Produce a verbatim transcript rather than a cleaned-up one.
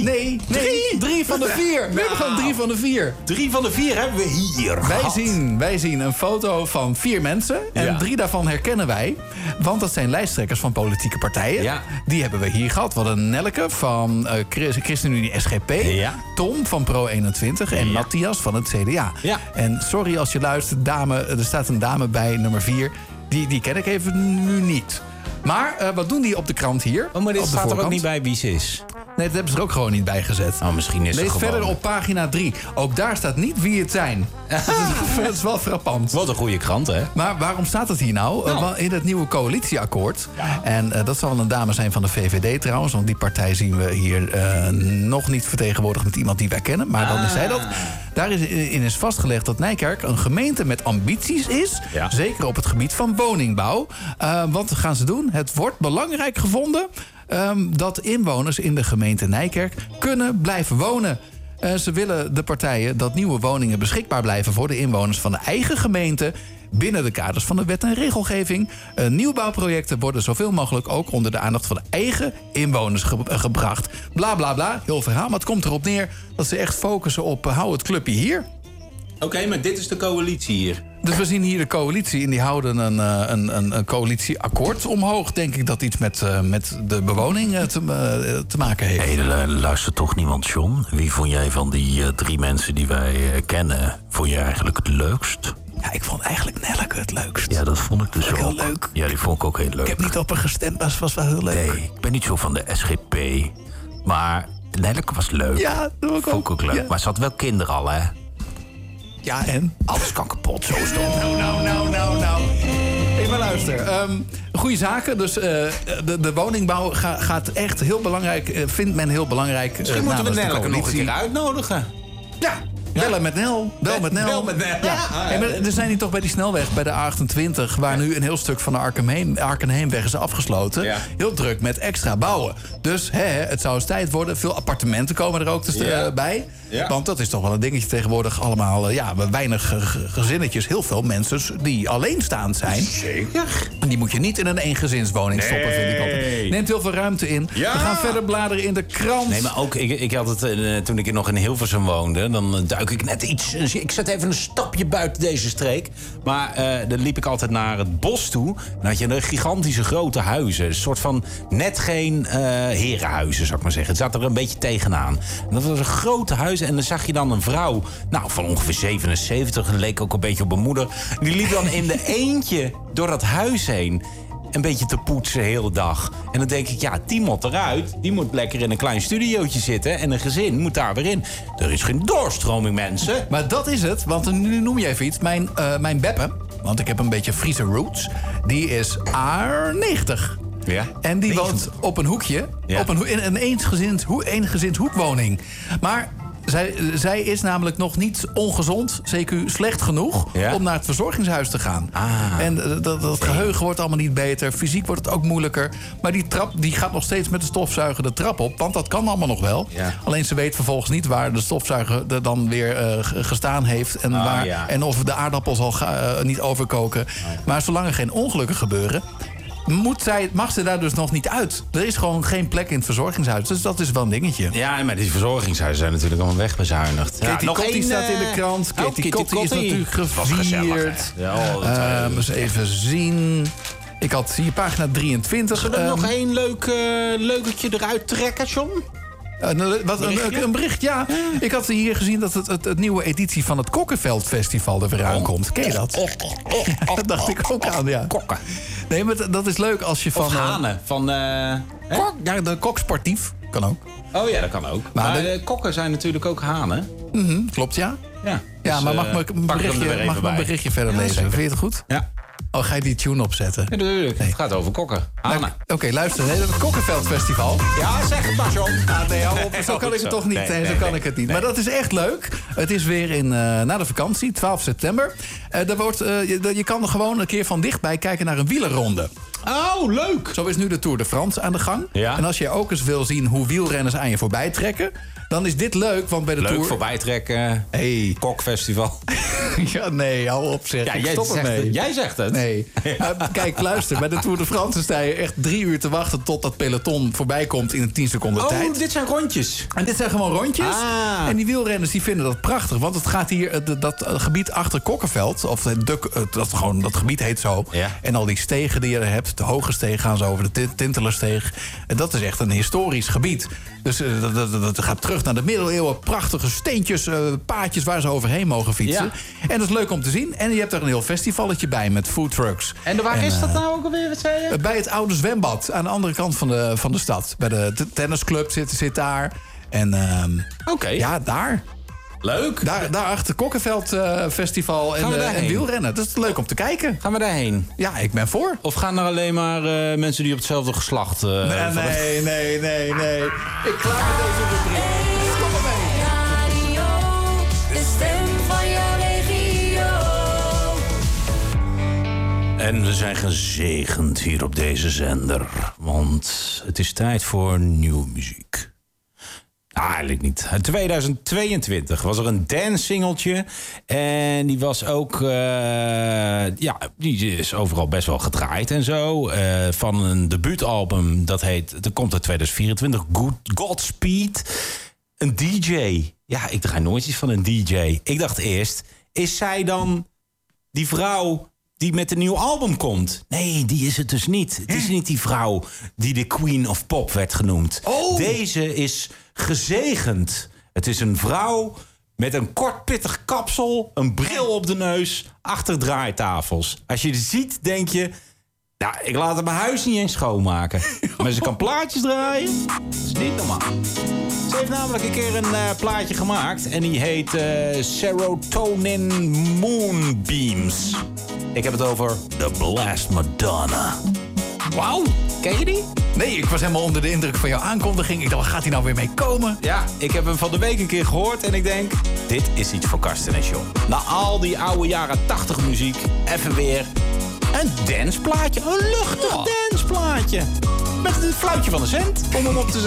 Nee, nee. Drie, drie van de vier. We nou, hebben gewoon drie van de vier. Drie van de vier hebben we hier wij gehad. zien, wij zien een foto van vier mensen. En ja. drie daarvan herkennen wij. Want dat zijn lijsttrekkers van politieke partijen. Ja. Die hebben we hier gehad. We hadden Nelleke van uh, ChristenUnie S G P. Ja. Tom van Pro eenentwintig. En ja. Matthias van het C D A. Ja. En sorry als je luistert, dame, er staat een dame bij, nummer vier. Die, die ken ik even nu niet. Maar uh, wat doen die op de krant hier? Oh, maar dit op staat de er ook niet bij wie ze is. Nee, dat hebben ze er ook gewoon niet bij gezet. Oh, misschien is Lees het verder op pagina drie. Ook daar staat niet wie het zijn. Dat is wel frappant. Wat een goede krant, hè? Maar waarom staat het hier nou? nou. Uh, in het nieuwe coalitieakkoord. Ja. En uh, dat zal wel een dame zijn van de V V D trouwens. Want die partij zien we hier uh, nog niet vertegenwoordigd met iemand die wij kennen. Maar dan is zij dat. Daar is in is vastgelegd dat Nijkerk een gemeente met ambities is. Ja. Zeker op het gebied van woningbouw. Uh, wat gaan ze doen? Het wordt belangrijk gevonden Um, dat inwoners in de gemeente Nijkerk kunnen blijven wonen. Uh, ze willen de partijen dat nieuwe woningen beschikbaar blijven voor de inwoners van de eigen gemeente binnen de kaders van de wet en regelgeving. Uh, nieuwbouwprojecten worden zoveel mogelijk ook onder de aandacht van de eigen inwoners ge- uh, gebracht. Bla bla bla, heel verhaal. Maar het komt erop neer dat ze echt focussen op uh, hou het clubje hier. Oké, okay, maar dit is de coalitie hier. Dus we zien hier de coalitie en die houden een, een, een, een coalitieakkoord omhoog. Denk ik dat iets met, uh, met de bewoning uh, te, uh, te maken heeft. Hé, hey, luistert toch niemand, John? Wie vond jij van die uh, drie mensen die wij uh, kennen, vond je eigenlijk het leukst? Ja, ik vond eigenlijk Nelleke het leukst. Ja, dat vond ik dus ook. Heel leuk. Ja, die vond ik ook heel leuk. Ik heb niet op haar gestemd, maar het was wel heel leuk. Nee, ik ben niet zo van de S G P. Maar Nelleke was leuk. Ja, dat vond ik ook. Vond ik ook leuk. Ja. Maar ze had wel kinderen al, hè? Ja, en? Alles kan kapot, zo is het. Nou, nou, nou, nou, nou. Even luister. Um, goede zaken. Dus uh, de, de woningbouw ga, gaat echt heel belangrijk, uh, vindt men heel belangrijk. Misschien uh, moeten we Nelleke nog een keer uitnodigen. Ja. Bellen ja. met Nel. Bel met Nel. Bel met Nel. Ja. Ja. Hey, maar er zijn hier toch bij die snelweg, bij de A achtentwintig... waar nu een heel stuk van de Arkenheem, Arkenheemweg is afgesloten. Ja. Heel druk met extra bouwen. Dus hè, het zou eens tijd worden. Veel appartementen komen er ook te st- ja. bij. Ja. Want dat is toch wel een dingetje tegenwoordig allemaal. Ja, weinig gezinnetjes. Heel veel mensen die alleenstaand zijn. Zeker. En die moet je niet in een eengezinswoning nee. stoppen, vind ik altijd. Neemt heel veel ruimte in. Ja. We gaan verder bladeren in de krant. Nee, maar ook, ik, ik had het uh, toen ik nog in Hilversum woonde. Dan uh, duik ik net iets. Ik zet even een stapje buiten deze streek. Maar uh, dan liep ik altijd naar het bos toe. Dan had je een gigantische grote huizen. Een soort van net geen uh, herenhuizen, zou ik maar zeggen. Het zat er een beetje tegenaan. En dat was een grote huis. En dan zag je dan een vrouw, nou, van ongeveer zevenenzeventig. En leek ook een beetje op mijn moeder. Die liep dan in de eentje door dat huis heen. Een beetje te poetsen de hele dag. En dan denk ik, ja, die moet eruit. Die moet lekker in een klein studiootje zitten. En een gezin moet daar weer in. Er is geen doorstroming, mensen. Maar dat is het, want nu noem je even iets. Mijn, uh, mijn Beppe, want ik heb een beetje Friese roots. Die is A negentig. Ja. En die woont op een hoekje. Ja. Op een, in een eensgezind, eensgezind hoekwoning. Maar Zij, zij is namelijk nog niet ongezond, C Q slecht genoeg, ja? om naar het verzorgingshuis te gaan. Ah. En uh, dat, dat geheugen wordt allemaal niet beter. Fysiek wordt het ook moeilijker. Maar die trap die gaat nog steeds met de stofzuiger de trap op. Want dat kan allemaal nog wel. Ja. Alleen ze weet vervolgens niet waar de stofzuiger er dan weer uh, gestaan heeft. En, oh, waar, ja. en of de aardappels al ga, uh, niet overkoken. Oh, ja. Maar zolang er geen ongelukken gebeuren, Moet zij, mag ze daar dus nog niet uit. Er is gewoon geen plek in het verzorgingshuis. Dus dat is wel een dingetje. Ja, maar die verzorgingshuizen zijn natuurlijk allemaal wegbezuinigd. Katie ja, Kotti staat in de krant. Oh, Katie Kotti is natuurlijk gevierd. Ja, oh, uh, eens even zien. Ik had hier pagina drieëntwintig. Zullen we um, nog één leuk uh, leuketje eruit trekken, John? Uh, wat, een, een bericht, ja. ja. Ik had hier gezien dat het, het, het nieuwe editie van het Kokkenveld Festival er weer aankomt. Ken je dat? Ja, dat dacht ik ook aan, ja. Kokken. Nee, maar dat is leuk als je van... Of hanen. Van, uh, kok, ja, de koksportief. Kan ook. Oh ja, dat kan ook. Maar, maar de, de kokken zijn natuurlijk ook hanen. Mm-hmm, klopt, ja. Ja, ja dus, maar mag ik mijn berichtje, mag mijn berichtje verder ja, lezen? Zeker. Vind je het goed? Ja. Oh, ga je die tune opzetten? Ja, natuurlijk. Nee. Het gaat over kokken. Nou, Oké, okay, luister. Nee, het Kokkenveld Festival. Ja, zeg het maar, John. Ah, nee, hou op. Zo kan ik het toch niet. Nee, nee, zo kan ik het niet. Nee. Maar dat is echt leuk. Het is weer in, uh, na de vakantie, twaalf september. Uh, er wordt, uh, je, je kan er gewoon een keer van dichtbij kijken naar een wielerronde. Oh, leuk! Zo is nu de Tour de France aan de gang. Ja. En als je ook eens wil zien hoe wielrenners aan je voorbij trekken, dan is dit leuk, want bij de leuk, Tour... voorbij trekken, hey. Kokfestival. Ja, nee, hou op zeg. Ja, jij, stop zegt ermee. het. jij zegt het. Nee. Ja. Uh, kijk, luister, bij de Tour de France sta je echt drie uur te wachten tot dat peloton voorbij komt in een tien seconden oh, tijd. Oh, dit zijn rondjes. rondjes? En dit zijn gewoon rondjes. Ah. En die wielrenners die vinden dat prachtig. Want het gaat hier, uh, dat, dat gebied achter Kokkenveld... of de, uh, dat, gewoon, dat gebied heet zo. Ja. En al die stegen die je er hebt. De Hoge Steeg gaan ze over, de Tintelersteeg. En dat is echt een historisch gebied. Dus uh, dat, dat, dat gaat terug naar de middeleeuwen. Prachtige steentjes, uh, paadjes waar ze overheen mogen fietsen. Ja. En dat is leuk om te zien. En je hebt er een heel festivalletje bij met foodtrucks. En waar en, is dat nou ook alweer, wat zei je? Bij het oude zwembad, aan de andere kant van de, van de stad. Bij de t- tennisclub zit, zit daar. En uh, Oké. Okay. Ja, daar. Leuk. Daar, daar achter Kokkenveld uh, Festival en, uh, en wielrennen. Dat is leuk om te kijken. Gaan we daarheen? Ja, ik ben voor. Of gaan er alleen maar uh, mensen die op hetzelfde geslacht... Uh, nee, nee, nee, nee, nee. Ik klaar met deze rubriek. Stop ermee. Radio, de stem van jouw regio. En we zijn gezegend hier op deze zender. Want het is tijd voor nieuwe muziek. Ah, eigenlijk niet. In tweeduizend tweeëntwintig was er een dance-singeltje. En die was ook... Uh, ja, die is overal best wel gedraaid en zo. Uh, van een debuutalbum, dat heet... Dat komt uit tweeduizend vierentwintig, Good, Godspeed. Een D J. Ja, ik draai nooit iets van een D J. Ik dacht eerst, is zij dan die vrouw... die met een nieuw album komt? Nee, die is het dus niet. Het is niet die vrouw die de Queen of Pop werd genoemd. Oh. Deze is gezegend. Het is een vrouw met een kort pittig kapsel, een bril op de neus, achter draaitafels. Als je het ziet, denk je... Nou, ik laat het mijn huis niet eens schoonmaken. Maar ze kan plaatjes draaien. Dat is niet normaal. Ze heeft namelijk een keer een uh, plaatje gemaakt. En die heet uh, Serotonin Moonbeams. Ik heb het over The Blast Madonna. Wauw. Ken je die? Nee, ik was helemaal onder de indruk van jouw aankondiging. Ik dacht, waar gaat hij nou weer mee komen? Ja, ik heb hem van de week een keer gehoord en ik denk... dit is iets voor Karsten en John. Na al die oude jaren tachtig muziek, even weer een danceplaatje. Een luchtig Oh. danceplaatje. Met een fluitje van een cent om hem op te zetten.